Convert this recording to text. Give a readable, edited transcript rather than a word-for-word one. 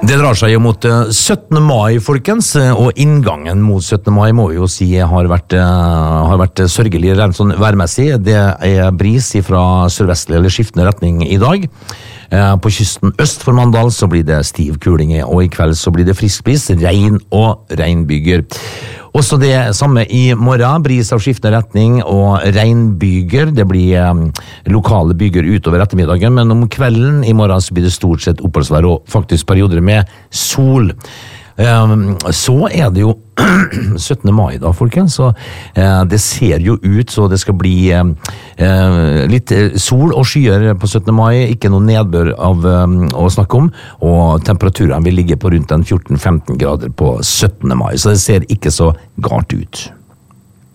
Det drar seg jo mot 17. mai, folkens, og inngangen mot 17. mai må vi jo si har vært sørgelig rent sånn værmessig. Det bris fra sørvestlig eller skiftende retning i dag. På kysten øst for Mandal så blir det stiv kuling, og i kveld så blir det frisk bris, regn og regnbyger. Også det samme i morgen, bris av skiftende retning og regnbyger. Det blir lokale byger utover ettermiddagen, men om kvelden i morgen så blir det stort sett oppholdsvær og faktisk perioder med sol. Så det jo 17. mai da, folkens, så det ser jo ut så det skal bli litt sol og skyer på 17. mai, ikke noe nedbør å snakke om, og temperaturen vil ligge på rundt 14-15 grader på 17. mai, så det ser ikke så galt ut.